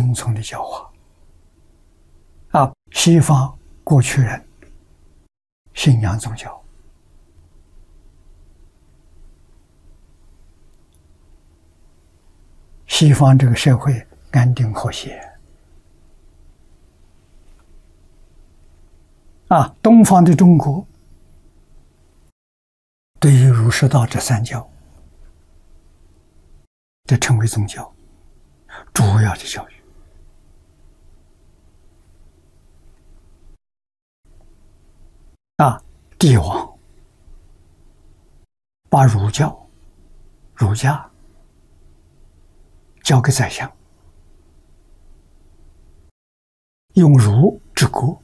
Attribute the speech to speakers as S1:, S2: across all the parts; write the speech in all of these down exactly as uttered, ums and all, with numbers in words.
S1: 重重的教化。啊，西方过去人信仰宗教，西方这个社会安定和谐。啊，东方的中国对于儒释道这三教，这称为宗教，主要的教育。啊，帝王把儒教、儒家交给宰相，用儒治国。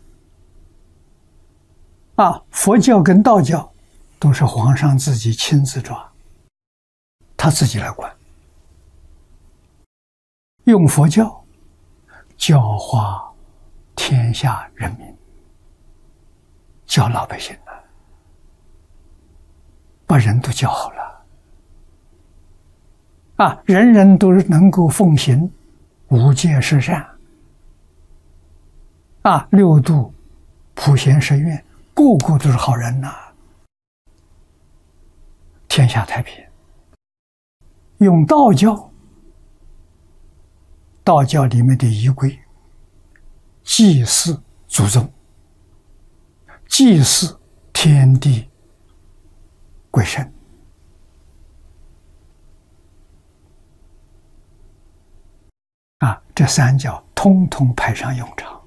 S1: 啊，佛教跟道教都是皇上自己亲自抓，他自己来管。用佛教教化天下人民，教老百姓了，把人都教好了。啊，人人都能够奉行五戒十善，啊，六度普贤十愿，个个都是好人呐、啊，天下太平。用道教，道教里面的仪规，祭祀祖宗，祭祀天地鬼神。啊，这三教通通派上用场。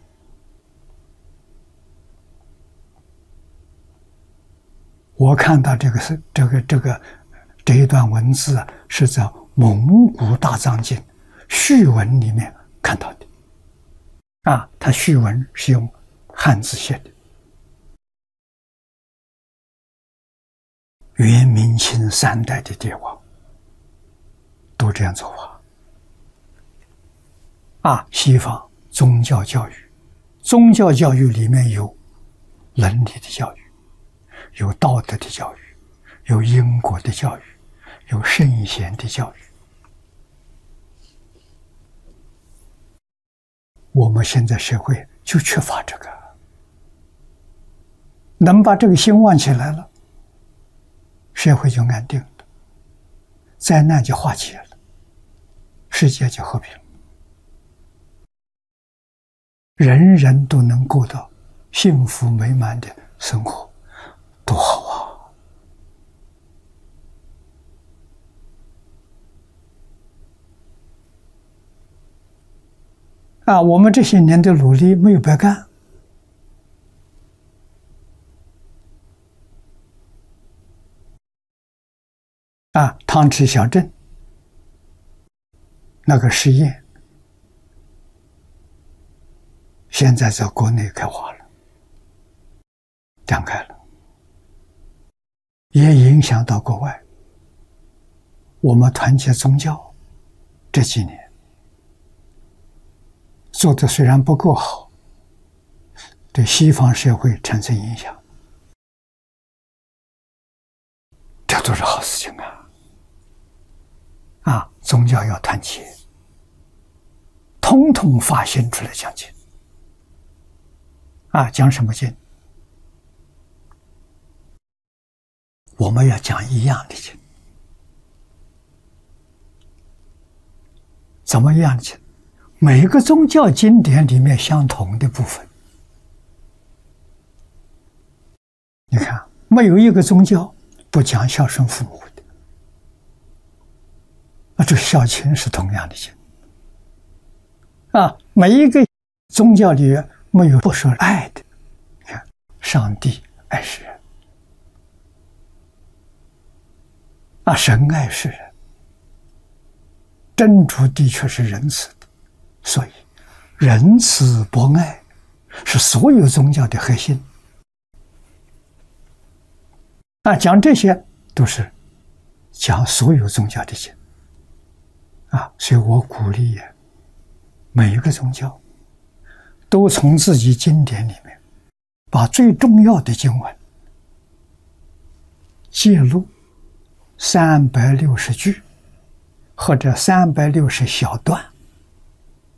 S1: 我看到这个是这个这个这一段文字啊，是在《蒙古大藏经》序文里面看到的。啊，它序文是用汉字写的。元、明、清三代的帝王都这样做法。啊，西方宗教教育，宗教教育里面有伦理的教育，有道德的教育，有因果的教育，有圣贤的教育。我们现在社会就缺乏这个，能把这个心旺起来了，社会就安定了，灾难就化解了，世界就和平了，人人都能过到幸福美满的生活，多好啊！啊，我们这些年的努力没有白干。啊，汤池小镇那个实验，现在在国内开花了，展开了，也影响到国外。我们团结宗教这几年做的虽然不够好，对西方社会产生影响，这都是好事情啊！啊，宗教要团结，统统发心出来讲经。啊，讲什么经？我们要讲一样的经。怎么样的经？每个宗教经典里面相同的部分。你看，没有一个宗教不讲孝顺父母的。啊，这孝亲是同样的经。啊，每一个宗教里没有不说爱的。你看，上帝爱世人，啊，神爱世人，真主的确是仁慈的，所以仁慈博爱是所有宗教的核心。啊，讲这些都是讲所有宗教的经。啊，所以我鼓励每一个宗教都从自己经典里面把最重要的经文记录三百六十句或者三百六十小段，